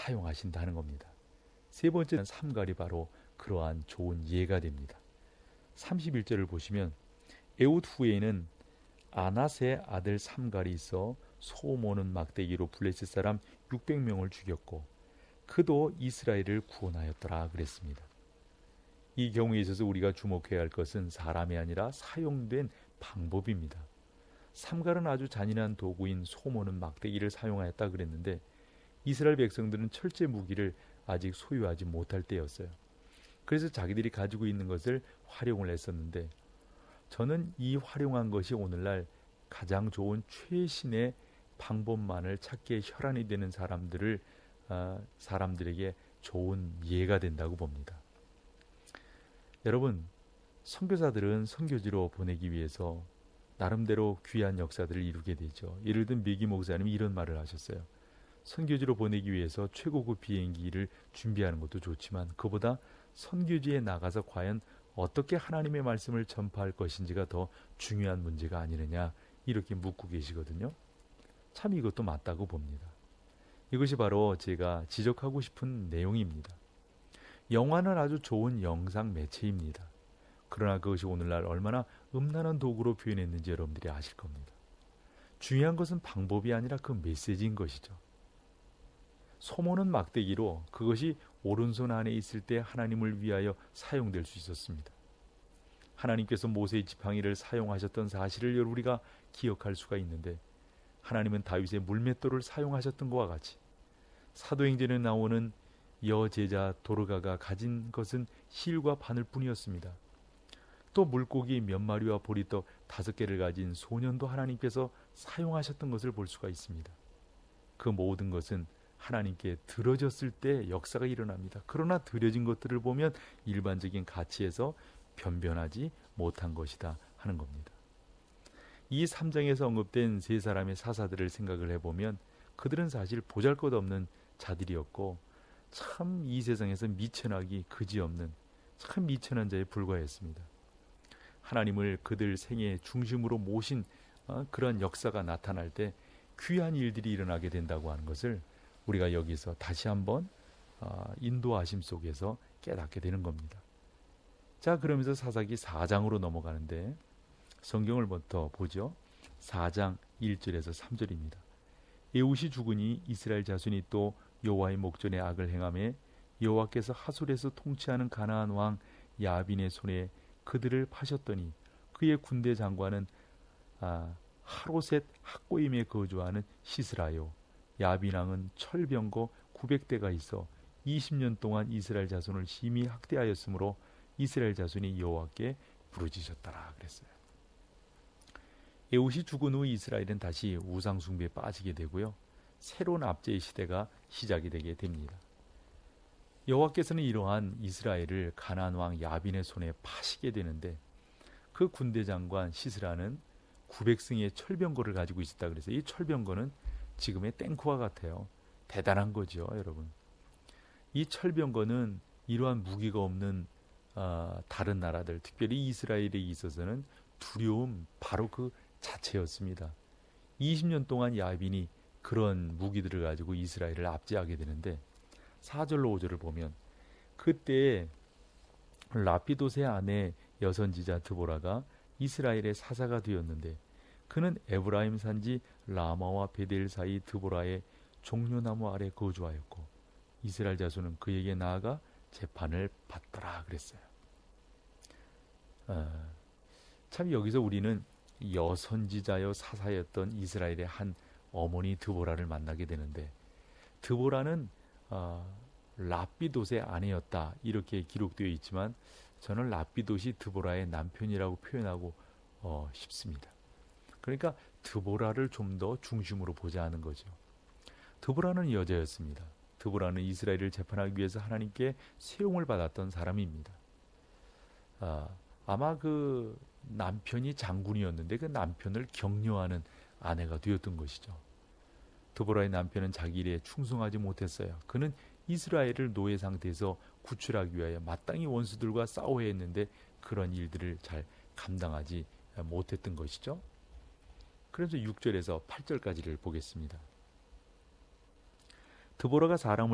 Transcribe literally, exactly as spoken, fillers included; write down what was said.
사용하신다는 겁니다. 세 번째는 삼갈이 바로 그러한 좋은 예가 됩니다. 삼십일 절을 보시면 에훗 후에는 아낫의 아들 삼갈이 있어 소 모는 막대기로 블레셋 사람 육백 명을 죽였고 그도 이스라엘을 구원하였더라 그랬습니다. 이 경우에 있어서 우리가 주목해야 할 것은 사람이 아니라 사용된 방법입니다. 삼갈은 아주 잔인한 도구인 소 모는 막대기를 사용하였다 그랬는데 이스라엘 백성들은 철제 무기를 아직 소유하지 못할 때였어요. 그래서 자기들이 가지고 있는 것을 활용을 했었는데 저는 이 활용한 것이 오늘날 가장 좋은 최신의 방법만을 찾기에 혈안이 되는 사람들을 어, 사람들에게 좋은 예가 된다고 봅니다. 여러분, 선교사들은 선교지로 보내기 위해서 나름대로 귀한 역사들을 이루게 되죠. 예를 든 미기 목사님이 이런 말을 하셨어요. 선교지로 보내기 위해서 최고급 비행기를 준비하는 것도 좋지만 그보다 선교지에 나가서 과연 어떻게 하나님의 말씀을 전파할 것인지가 더 중요한 문제가 아니느냐 이렇게 묻고 계시거든요. 참 이것도 맞다고 봅니다. 이것이 바로 제가 지적하고 싶은 내용입니다. 영화는 아주 좋은 영상 매체입니다. 그러나 그것이 오늘날 얼마나 음란한 도구로 표현했는지 여러분들이 아실 겁니다. 중요한 것은 방법이 아니라 그 메시지인 것이죠. 소모는 막대기로 그것이 오른손 안에 있을 때 하나님을 위하여 사용될 수 있었습니다. 하나님께서 모세의 지팡이를 사용하셨던 사실을 우리가 기억할 수가 있는데 하나님은 다윗의 물맷돌을 사용하셨던 것과 같이 사도행전에 나오는 여제자 도르가가 가진 것은 실과 바늘 뿐이었습니다. 또 물고기 몇 마리와 보리떡 다섯 개를 가진 소년도 하나님께서 사용하셨던 것을 볼 수가 있습니다. 그 모든 것은 하나님께 드려졌을 때 역사가 일어납니다. 그러나 드려진 것들을 보면 일반적인 가치에서 변변하지 못한 것이다 하는 겁니다. 이 삼 장에서 언급된 세 사람의 사사들을 생각을 해보면 그들은 사실 보잘것없는 자들이었고 참 이 세상에서 미천하기 그지없는 참 미천한 자에 불과했습니다. 하나님을 그들 생애의 중심으로 모신 어, 그런 역사가 나타날 때 귀한 일들이 일어나게 된다고 하는 것을 우리가 여기서 다시 한번 어, 인도하심 속에서 깨닫게 되는 겁니다. 자, 그러면서 사사기 사 장으로 넘어가는데 성경을 먼저 보죠. 사 장 일 절에서 삼 절입니다. 에훗이 죽으니 이스라엘 자손이 또 여호와의 목전에 악을 행하매 여호와께서 하솔에서 통치하는 가나안 왕 야빈의 손에 그들을 파셨더니 그의 군대 장관은 아, 하로셋 학고임에 거주하는 시스라요. 야빈 왕은 철병거 구백 대가 있어 이십 년 동안 이스라엘 자손을 심히 학대하였으므로 이스라엘 자손이 여호와께 부르짖었더라 그랬어요. 에훗이 죽은 후 이스라엘은 다시 우상 숭배에 빠지게 되고요. 새로운 압제의 시대가 시작이 되게 됩니다. 여호와께서는 이러한 이스라엘을 가나안 왕 야빈의 손에 파시게 되는데 그 군대 장관 시스라는 구백 승의 철병거를 가지고 있었다 그래서 이 철병거는 지금의 탱크와 같아요. 대단한 거죠, 여러분. 이 철병거는 이러한 무기가 없는 어, 다른 나라들, 특별히 이스라엘에 있어서는 두려움 바로 그 자체였습니다. 이십 년 동안 야빈이 그런 무기들을 가지고 이스라엘을 압제하게 되는데 사 절로 오 절을 보면 그때 라피도스의 아내 여선지자 드보라가 이스라엘의 사사가 되었는데 그는 에브라임 산지 라마와 베델 사이 드보라의 종려나무 아래 거주하였고 이스라엘 자손은 그에게 나아가 재판을 받더라 그랬어요. 아, 참 여기서 우리는 여선지자여 사사였던 이스라엘의 한 어머니 드보라를 만나게 되는데 드보라는 어, 라피돗의 아내였다 이렇게 기록되어 있지만 저는 라피돗이 드보라의 남편이라고 표현하고 어, 싶습니다. 그러니까 드보라를 좀 더 중심으로 보자 하는 거죠. 드보라는 여자였습니다. 드보라는 이스라엘을 재판하기 위해서 하나님께 세움을 받았던 사람입니다. 아, 아마 그 남편이 장군이었는데 그 남편을 격려하는 아내가 되었던 것이죠. 드보라의 남편은 자기 일에 충성하지 못했어요. 그는 이스라엘을 노예 상태에서 구출하기 위하여 마땅히 원수들과 싸워야 했는데 그런 일들을 잘 감당하지 못했던 것이죠. 그래서 육 절에서 팔 절까지를 보겠습니다. 드보라가 사람을